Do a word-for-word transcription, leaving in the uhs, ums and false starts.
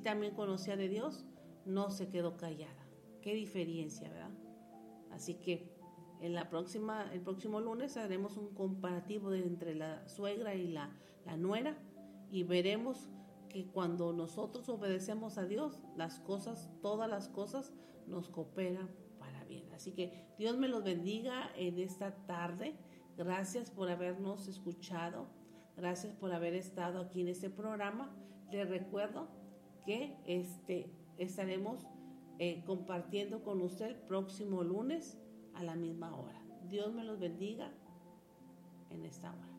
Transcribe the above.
también conocía de Dios, no se quedó callada. Qué diferencia, ¿verdad? Así que en la próxima, el próximo lunes haremos un comparativo de, entre la suegra y la, la nuera, y veremos que cuando nosotros obedecemos a Dios, las cosas, todas las cosas nos cooperan para bien. Así que Dios me los bendiga en esta tarde. Gracias por habernos escuchado. Gracias por haber estado aquí en este programa. Les recuerdo que este, estaremos eh, compartiendo con usted el próximo lunes a la misma hora. Dios me los bendiga en esta hora.